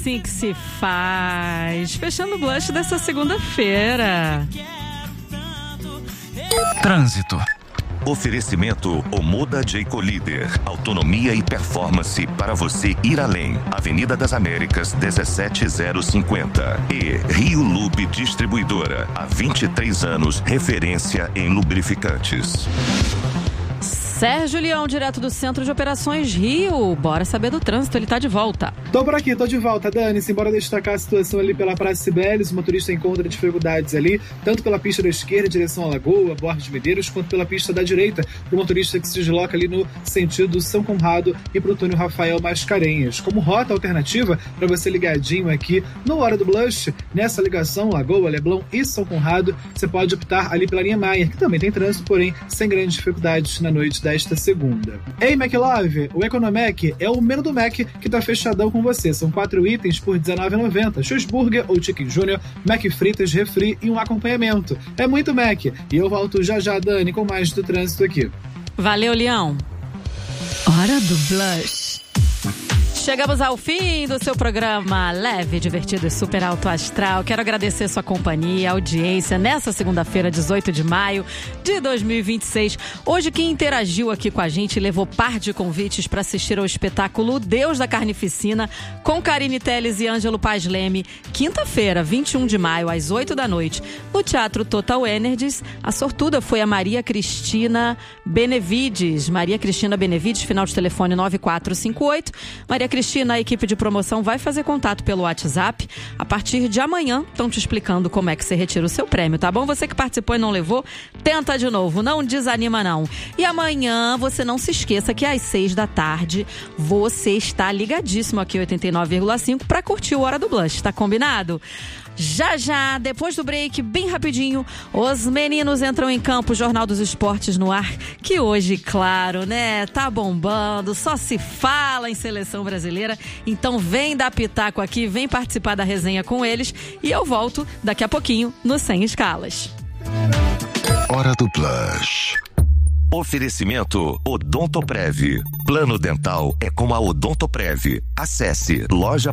Assim que se faz. Fechando o blush dessa segunda-feira. Trânsito. Oferecimento Omoda Jayco Líder. Autonomia e performance para você ir além. Avenida das Américas, 17050. E Rio Lube Distribuidora. Há 23 anos, referência em lubrificantes. Sérgio Leão, direto do Centro de Operações Rio. Bora saber do trânsito, ele tá de volta. Tô por aqui, tô de volta, Dani. Embora destacar a situação ali pela Praça Cibeles, o motorista encontra dificuldades ali, tanto pela pista da esquerda, em direção à Lagoa, Borges de Medeiros, quanto pela pista da direita, pro motorista que se desloca ali no sentido São Conrado e pro túnel Rafael Mascarenhas. Como rota alternativa, para você ligadinho aqui no Hora do Blush, nessa ligação Lagoa, Leblon e São Conrado, você pode optar ali pela linha Maia, que também tem trânsito, porém sem grandes dificuldades na noite desta segunda. Ei, McLove, o Economec é o menu do Mac que tá fechadão com você. São 4 itens por R$19,90. Cheeseburger ou Chicken Junior, Mac fritas, refri e um acompanhamento. É muito Mac. E eu volto já, Dani, com mais do trânsito aqui. Valeu, Leão. Hora do Blush. Chegamos ao fim do seu programa leve, divertido e super alto astral. Quero agradecer sua companhia, audiência, nessa segunda-feira, 18 de maio de 2026. Hoje quem interagiu aqui com a gente levou par de convites para assistir ao espetáculo Deus da Carnificina, com Karine Telles e Ângelo Paz Leme, quinta-feira, 21 de maio, às 8 da noite, no Teatro Total Energies. A sortuda foi a Maria Cristina Benevides. Maria Cristina Benevides, final de telefone 9458. Maria Cristina, a equipe de promoção vai fazer contato pelo WhatsApp. A partir de amanhã, estão te explicando como é que você retira o seu prêmio, tá bom? Você que participou e não levou, tenta de novo, não desanima não. E amanhã, você não se esqueça que às 6 da tarde, você está ligadíssimo aqui, 89,5, para curtir o Hora do Blush, tá combinado? Já, depois do break, bem rapidinho, os meninos entram em campo, Jornal dos Esportes no ar, que hoje, claro, né, tá bombando, só se fala em seleção brasileira, então vem dar pitaco aqui, vem participar da resenha com eles e eu volto daqui a pouquinho no Sem Escalas. Hora do Blush. Oferecimento Odontoprev. Plano dental é com a Odontoprev. Acesse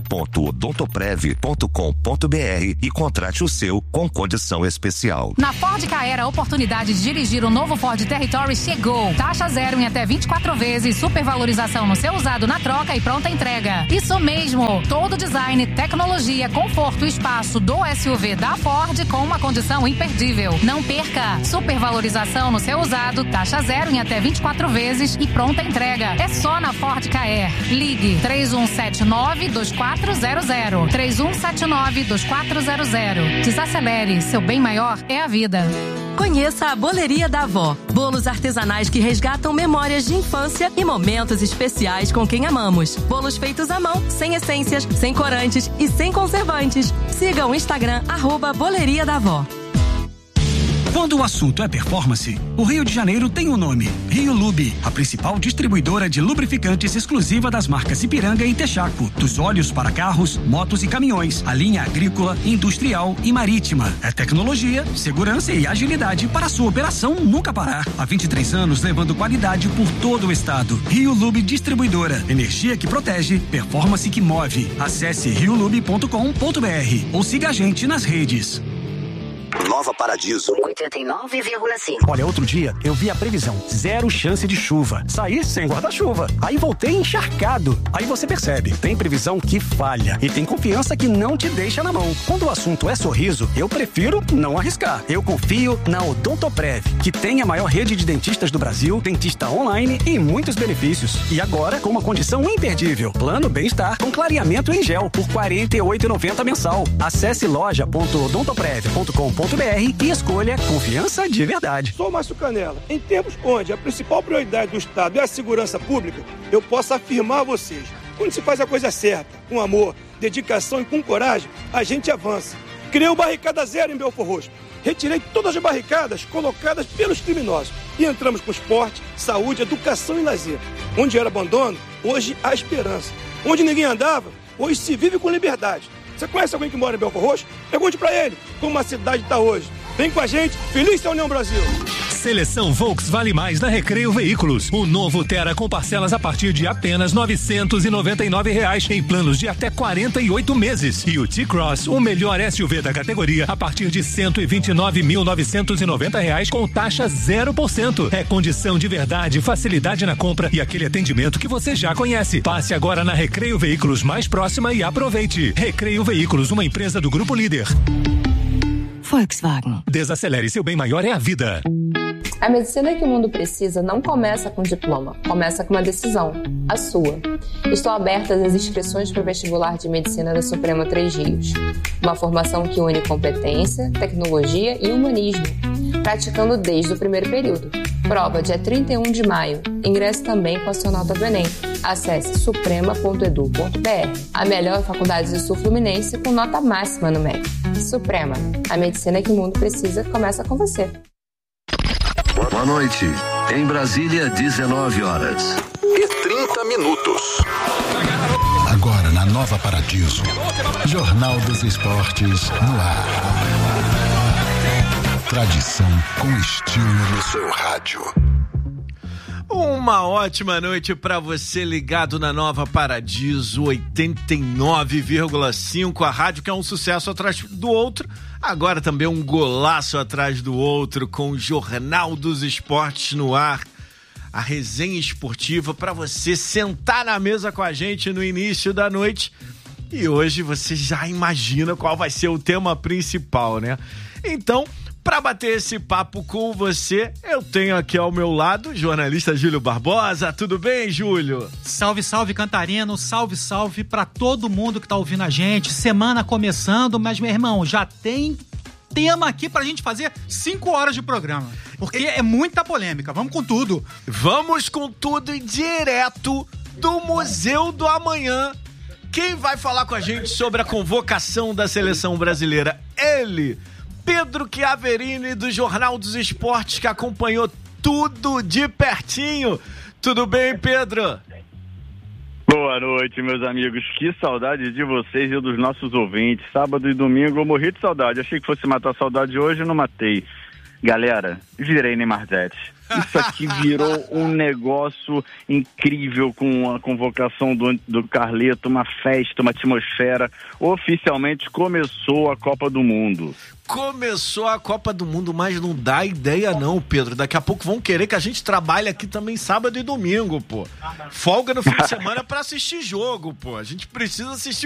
loja.odontoprev.com.br e contrate o seu com condição especial. Na Ford Ka, a oportunidade de dirigir o novo Ford Territory chegou. Taxa zero em até 24 vezes, supervalorização no seu usado na troca e pronta entrega. Isso mesmo, todo design, tecnologia, conforto e espaço do SUV da Ford com uma condição imperdível. Não perca, supervalorização no seu usado, taxa zero em até 24 vezes e pronta entrega. É só na Ford Ka. Ligue 3179-2400. 3179-2400. Desacelere, seu bem maior é a vida. Conheça a Boleria da Avó. Bolos artesanais que resgatam memórias de infância e momentos especiais com quem amamos. Bolos feitos à mão, sem essências, sem corantes e sem conservantes. Siga o Instagram @Boleria da Avó. Quando o assunto é performance, o Rio de Janeiro tem um nome: Rio Lube, a principal distribuidora de lubrificantes exclusiva das marcas Ipiranga e Texaco. Dos óleos para carros, motos e caminhões, a linha agrícola, industrial e marítima. É tecnologia, segurança e agilidade para a sua operação nunca parar. Há 23 anos levando qualidade por todo o estado. Rio Lube Distribuidora. Energia que protege, performance que move. Acesse riolube.com.br ou siga a gente nas redes. Nova Paradiso 89,5. Olha, outro dia eu vi a previsão, 0 chance de chuva. Saí sem guarda-chuva. Aí voltei encharcado. Aí você percebe, tem previsão que falha e tem confiança que não te deixa na mão. Quando o assunto é sorriso, eu prefiro não arriscar. Eu confio na Odontoprev, que tem a maior rede de dentistas do Brasil, dentista online e muitos benefícios. E agora com uma condição imperdível, plano bem-estar com clareamento em gel por R$ 48,90 mensal. Acesse loja.odontoprev.com.br e escolha confiança de verdade. Sou Márcio Canela. Em tempos onde a principal prioridade do Estado é a segurança pública, eu posso afirmar a vocês, quando se faz a coisa certa, com amor, dedicação e com coragem, a gente avança. Criei o Barricada Zero em Belfor Roxo. Retirei todas as barricadas colocadas pelos criminosos e entramos com esporte, saúde, educação e lazer. Onde era abandono, hoje há esperança. Onde ninguém andava, hoje se vive com liberdade. Você conhece alguém que mora em Belfor Roxo? Pergunte pra ele como a cidade está hoje. Vem com a gente, feliz é a União Brasil! Seleção Volks Vale Mais na Recreio Veículos. O novo Tera com parcelas a partir de apenas R$ 999 em planos de até 48 meses. E o T-Cross, o melhor SUV da categoria, a partir de R$ 129.990 com taxa 0%. É condição de verdade, facilidade na compra e aquele atendimento que você já conhece. Passe agora na Recreio Veículos mais próxima e aproveite. Recreio Veículos, uma empresa do Grupo Líder. Volkswagen. Desacelere, seu bem maior é a vida. A medicina que o mundo precisa não começa com diploma, começa com uma decisão, a sua. Estão abertas as inscrições para o vestibular de medicina da Suprema Três Rios. Uma formação que une competência, tecnologia e humanismo, praticando desde o primeiro período. Prova dia 31 de maio. Ingresso também com a sua nota do Enem. Acesse suprema.edu.br. A melhor faculdade do Sul Fluminense com nota máxima no MEC. Suprema. A medicina que o mundo precisa começa com você. Boa noite. Em Brasília, 19 horas. E 30 minutos. Agora na Nova Paradiso. Jornal dos Esportes no ar. Tradição com estilo no seu rádio. Uma ótima noite para você ligado na Nova Paradiso 89,5, a rádio que é um sucesso atrás do outro, agora também um golaço atrás do outro, com o Jornal dos Esportes no ar, a resenha esportiva para você sentar na mesa com a gente no início da noite. E hoje você já imagina qual vai ser o tema principal, né? Então, para bater esse papo com você, eu tenho aqui ao meu lado o jornalista Júlio Barbosa. Tudo bem, Júlio? Salve, salve, Cantarino. Salve, salve para todo mundo que tá ouvindo a gente. Semana começando, mas, meu irmão, já tem tema aqui pra gente fazer 5 horas de programa. Porque é muita polêmica. Vamos com tudo. Vamos com tudo e direto do Museu do Amanhã. Quem vai falar com a gente sobre a convocação da seleção brasileira? Ele, Pedro Chiaverini, do Jornal dos Esportes, que acompanhou tudo de pertinho. Tudo bem, Pedro? Boa noite, meus amigos. Que saudade de vocês e dos nossos ouvintes. Sábado e domingo eu morri de saudade. Achei que fosse matar a saudade hoje e não matei. Galera, virei Neymar Zete. Isso aqui virou um negócio incrível com a convocação do Carleto, uma festa, uma atmosfera. Oficialmente começou a Copa do Mundo. Começou a Copa do Mundo, mas não dá ideia não, Pedro. Daqui a pouco vão querer que a gente trabalhe aqui também sábado e domingo, pô. Folga no fim de semana pra assistir jogo, pô. A gente precisa assistir